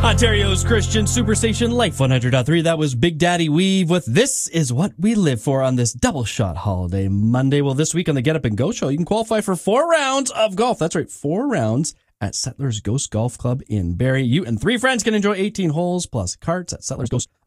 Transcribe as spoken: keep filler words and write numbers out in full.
Ontario's Christian Superstation Life one hundred point three. That was Big Daddy Weave with This Is What We Live For on this double shot holiday Monday. Well, this week on the Get Up and Go show, you can qualify for four rounds of golf. That's right, four rounds at Settlers Ghost Golf Club in Barrie. You and three friends can enjoy eighteen holes plus carts at Settlers Ghost